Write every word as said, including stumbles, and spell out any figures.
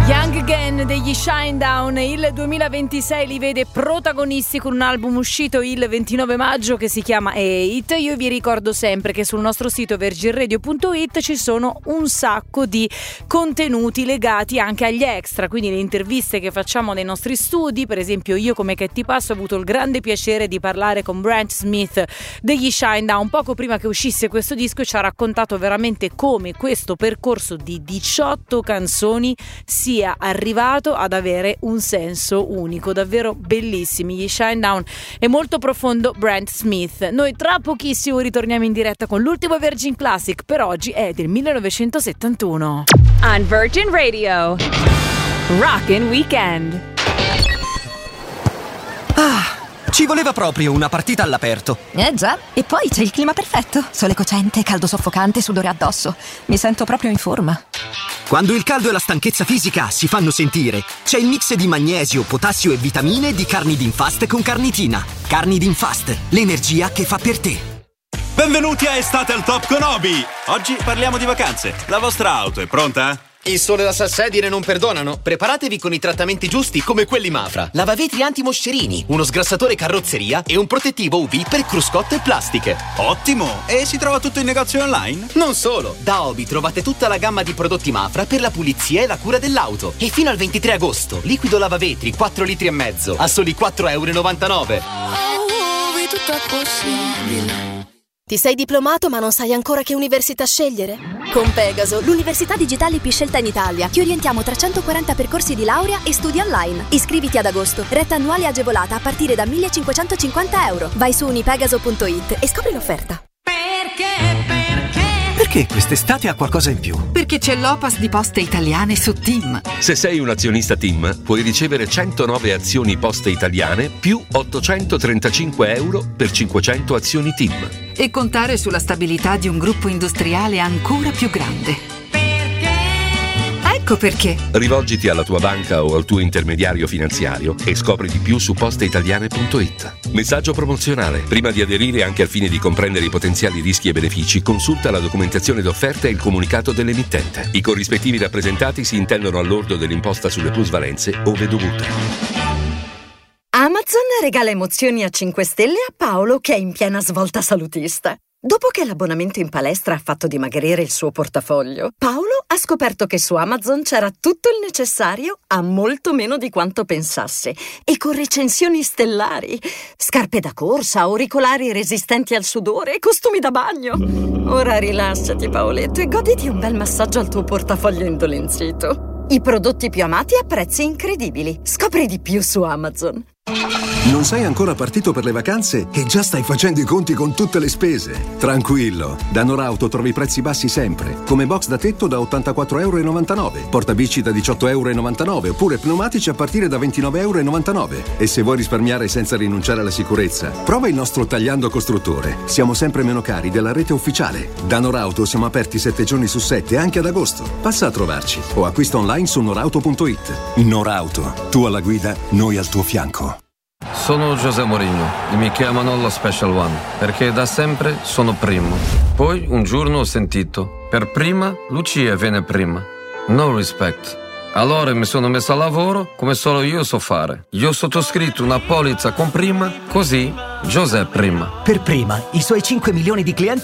Young Again degli Shinedown, il duemilaventisei li vede protagonisti con un album uscito il ventinove maggio che si chiama Eight. Io vi ricordo sempre che sul nostro sito virgin radio punto it ci sono un sacco di contenuti legati anche agli extra, quindi le interviste che facciamo nei nostri studi. Per esempio io come Katy Pass ho avuto il grande piacere di parlare con Brent Smith degli Shinedown poco prima che uscisse questo disco e ci ha raccontato veramente come questo percorso di diciotto canzoni sia arrivato ad avere un senso unico, davvero bellissimi gli Shinedown e molto profondo Brent Smith. Noi tra pochissimo ritorniamo in diretta con l'ultimo Virgin Classic, per oggi è del millenovecentosettantuno. On Virgin Radio, Rockin' Weekend. Ah, ci voleva proprio una partita all'aperto. Eh già, e poi c'è il clima perfetto. Sole cocente, caldo soffocante, sudore addosso. Mi sento proprio in forma. Quando il caldo e la stanchezza fisica si fanno sentire, c'è il mix di magnesio, potassio e vitamine di Carnidin-Fast con carnitina. Carnidin-Fast, l'energia che fa per te. Benvenuti a Estate al Top con Obi. Oggi parliamo di vacanze. La vostra auto è pronta? Il sole e la salsedine non perdonano? Preparatevi con i trattamenti giusti come quelli Mafra. Lavavetri anti-moscerini, uno sgrassatore carrozzeria e un protettivo U V per cruscotte e plastiche. Ottimo! E si trova tutto in negozio online? Non solo! Da Obi trovate tutta la gamma di prodotti Mafra per la pulizia e la cura dell'auto. E fino al ventitré agosto, liquido lavavetri quattro litri e mezzo a soli quattro e novantanove euro. Tutto è possibile. Ti sei diplomato ma non sai ancora che università scegliere? Con Pegaso, l'università digitale più scelta in Italia, ti orientiamo tra centoquaranta percorsi di laurea e studi online. Iscriviti ad agosto, retta annuale agevolata a partire da millecinquecentocinquanta euro. Vai su unipegaso punto it e scopri l'offerta. Perché? Perché? Perché quest'estate ha qualcosa in più? Perché c'è l'Opas di Poste Italiane su TIM. Se sei un azionista TIM, puoi ricevere centonove azioni Poste Italiane più ottocentotrentacinque euro per cinquecento azioni TIM. E contare sulla stabilità di un gruppo industriale ancora più grande. Perché? Ecco perché. Rivolgiti alla tua banca o al tuo intermediario finanziario e scopri di più su posteitaliane punto it. Messaggio promozionale. Prima di aderire, anche al fine di comprendere i potenziali rischi e benefici, consulta la documentazione d'offerta e il comunicato dell'emittente. I corrispettivi rappresentati si intendono al lordo dell'imposta sulle plusvalenze ove dovute. Amazon regala emozioni a cinque stelle a Paolo che è in piena svolta salutista. Dopo che l'abbonamento in palestra ha fatto dimagrire il suo portafoglio, Paolo ha scoperto che su Amazon c'era tutto il necessario a molto meno di quanto pensasse e con recensioni stellari. Scarpe da corsa, auricolari resistenti al sudore e costumi da bagno. Ora rilassati, Paoletto, e goditi un bel massaggio al tuo portafoglio indolenzito. I prodotti più amati a prezzi incredibili. Scopri di più su Amazon. Non sei ancora partito per le vacanze e già stai facendo i conti con tutte le spese? Tranquillo, da Norauto trovi prezzi bassi sempre, come box da tetto da ottantaquattro e novantanove euro, portabici da diciotto e novantanove euro, oppure pneumatici a partire da ventinove e novantanove euro. E se vuoi risparmiare senza rinunciare alla sicurezza, prova il nostro Tagliando Costruttore. Siamo sempre meno cari della rete ufficiale. Da Norauto siamo aperti sette giorni su sette, anche ad agosto. Passa a trovarci o acquista online su norauto punto it. Norauto, tu alla guida, noi al tuo fianco. Sono José Mourinho e mi chiamano lo Special One perché da sempre sono primo. Poi un giorno ho sentito: per prima Lucia viene prima. No respect. Allora mi sono messo a lavoro come solo io so fare. Io ho sottoscritto una polizza con prima, così José prima. Per prima, i suoi cinque milioni di clienti